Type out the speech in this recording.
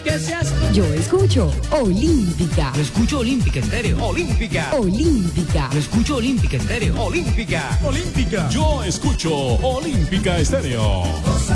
que seas tú. Yo escucho Olímpica. Yo escucho Olímpica Estéreo. Olímpica. Olímpica. Yo escucho Olímpica Estéreo. Olímpica. Olímpica. Yo escucho Olímpica Estéreo.